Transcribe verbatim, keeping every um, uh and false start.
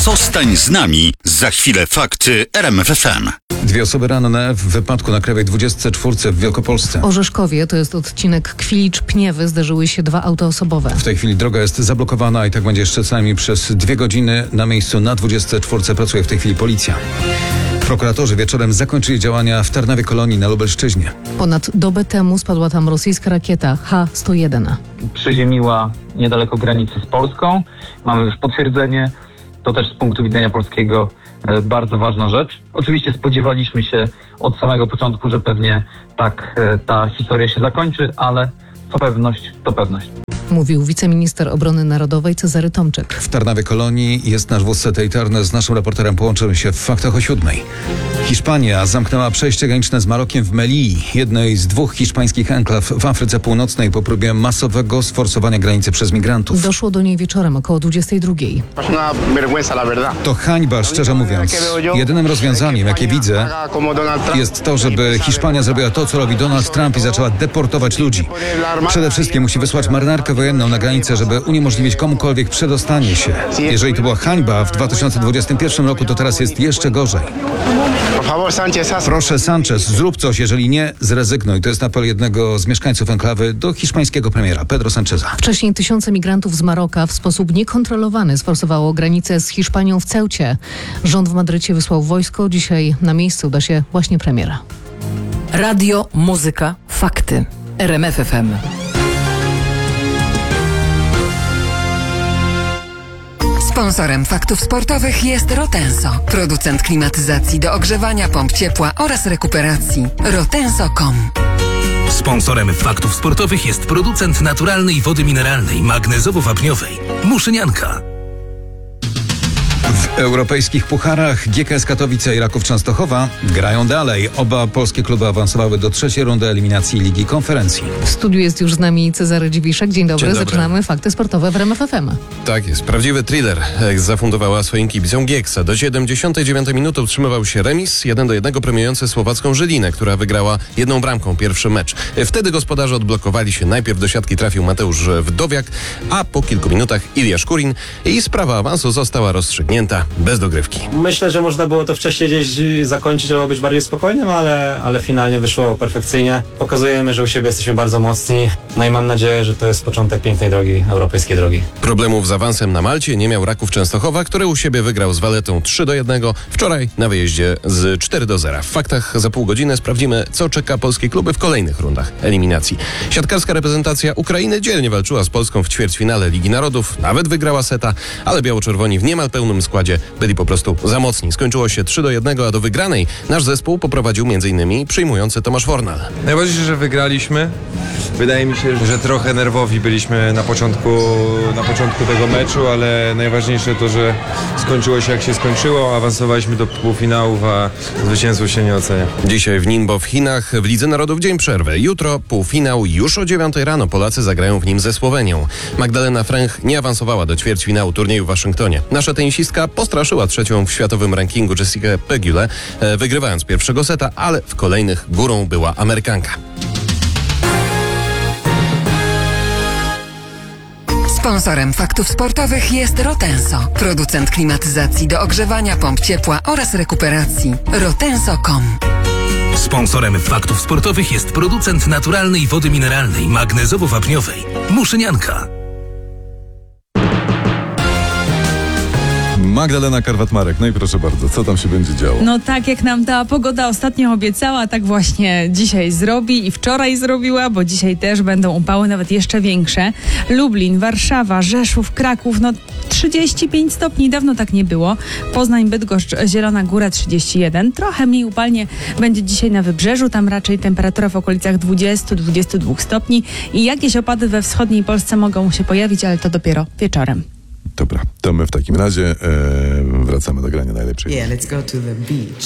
Zostań z nami. Za chwilę fakty R M F F M. Dwie osoby ranne w wypadku na Krajowej dwudziestce czwórce w Wielkopolsce. W Orzeszkowie, to jest odcinek Kwilicz-Pniewy, zderzyły się dwa auta osobowe. W tej chwili droga jest zablokowana i tak będzie jeszcze co najmniej przez dwie godziny. Na miejscu na dwudziestce czwórce pracuje w tej chwili policja. Prokuratorzy wieczorem zakończyli działania w Tarnawie Kolonii na Lubelszczyźnie. Ponad dobę temu spadła tam rosyjska rakieta H sto jeden. Przyziemiła niedaleko granicy z Polską. Mamy już potwierdzenie. To też z punktu widzenia polskiego e, bardzo ważna rzecz. Oczywiście spodziewaliśmy się od samego początku, że pewnie tak e, ta historia się zakończy, ale to pewność, to pewność. Mówił wiceminister obrony narodowej Cezary Tomczyk. W Tarnawie Kolonii jest nasz wóz satelitarny. Z naszym reporterem połączymy się w faktach o siódmej. Hiszpania zamknęła przejście graniczne z Marokiem w Melilli, jednej z dwóch hiszpańskich enklaw w Afryce Północnej, po próbie masowego sforsowania granicy przez migrantów. Doszło do niej wieczorem około dwudziestej drugiej. To hańba, szczerze mówiąc. Jedynym rozwiązaniem, jakie widzę, jest to, żeby Hiszpania zrobiła to, co robi Donald Trump i zaczęła deportować ludzi. Przede wszystkim musi wysłać marynarkę wojenną na granicę, żeby uniemożliwić komukolwiek przedostanie się. Jeżeli to była hańba w dwa tysiące dwudziestym pierwszym roku, to teraz jest jeszcze gorzej. Proszę, Sanchez, zrób coś, jeżeli nie, zrezygnuj. To jest apel jednego z mieszkańców enklawy do hiszpańskiego premiera, Pedro Sancheza. Wcześniej tysiące migrantów z Maroka w sposób niekontrolowany sforsowało granicę z Hiszpanią w Ceucie. Rząd w Madrycie wysłał wojsko. Dzisiaj na miejscu uda się właśnie premiera. Radio, muzyka, fakty. R M F F M. Sponsorem faktów sportowych jest Rotenso, producent klimatyzacji do ogrzewania, pomp ciepła oraz rekuperacji. rotenso kropka com. Sponsorem faktów sportowych jest producent naturalnej wody mineralnej, magnezowo-wapniowej. Muszynianka. W europejskich pucharach G K S Katowice i Raków Częstochowa grają dalej. Oba polskie kluby awansowały do trzeciej rundy eliminacji Ligi Konferencji. W studiu jest już z nami Cezary Dziwiszek. Dzień dobry. Dzień dobry. Zaczynamy fakty sportowe w R M F F M. Tak jest, prawdziwy thriller zafundowała swoim kibicom Gieksa. Do siedemdziesiątej dziewiątej minuty utrzymywał się remis jeden do jednego premiujący słowacką Żylinę, która wygrała jedną bramką pierwszy mecz. Wtedy gospodarze odblokowali się. Najpierw do siatki trafił Mateusz Wdowiak, a po kilku minutach Ilja Szkurin i sprawa awansu została rozstrzygnięta bez dogrywki. Myślę, że można było to wcześniej gdzieś zakończyć, żeby być bardziej spokojnym, ale, ale finalnie wyszło perfekcyjnie. Pokazujemy, że u siebie jesteśmy bardzo mocni. No i mam nadzieję, że to jest początek pięknej drogi, europejskiej drogi. Problemów z awansem na Malcie nie miał Raków Częstochowa, który u siebie wygrał z Waletą trzy do jednego. Wczoraj na wyjeździe z cztery do zera. W faktach za pół godziny sprawdzimy, co czeka polskie kluby w kolejnych rundach eliminacji. Siatkarska reprezentacja Ukrainy dzielnie walczyła z Polską w ćwierćfinale Ligi Narodów. Nawet wygrała seta, ale biało-czerwoni w niemal pełnym składzie byli po prostu za mocni. Skończyło się trzy do jednego, a do wygranej nasz zespół poprowadził m.in. przyjmujący Tomasz Fornal. Najważniejsze, że wygraliśmy. Wydaje mi się, że trochę nerwowi byliśmy na początku, na początku tego meczu, ale najważniejsze to, że skończyło się jak się skończyło. Awansowaliśmy do półfinałów, a zwycięstwo się nie ocenia. Dzisiaj w Ningbo w Chinach w Lidze Narodów dzień przerwy. Jutro półfinał już o dziewiątej rano. Polacy zagrają w nim ze Słowenią. Magdalena Fręch nie awansowała do ćwierćfinału turnieju w Waszyngtonie. Nasza tenisistka postraszyła trzecią w światowym rankingu Jessica Pegula, e, wygrywając pierwszego seta, ale w kolejnych górą była Amerykanka. Sponsorem faktów sportowych jest Rotenso, producent klimatyzacji do ogrzewania, pomp ciepła oraz rekuperacji. rotenso kropka com. Sponsorem faktów sportowych jest producent naturalnej wody mineralnej, magnezowo-wapniowej. Muszynianka. Magdalena Karwat-Marek, no i proszę bardzo, co tam się będzie działo? No tak jak nam ta pogoda ostatnio obiecała, tak właśnie dzisiaj zrobi i wczoraj zrobiła, bo dzisiaj też będą upały nawet jeszcze większe. Lublin, Warszawa, Rzeszów, Kraków, no trzydzieści pięć stopni, dawno tak nie było. Poznań, Bydgoszcz, Zielona Góra trzydzieści jeden. Trochę mniej upalnie będzie dzisiaj na Wybrzeżu, tam raczej temperatura w okolicach dwadzieścia do dwudziestu dwóch stopni i jakieś opady we wschodniej Polsce mogą się pojawić, ale to dopiero wieczorem. Dobra, to my w takim razie e, wracamy do grania najlepszej. Yeah, let's go to the beach.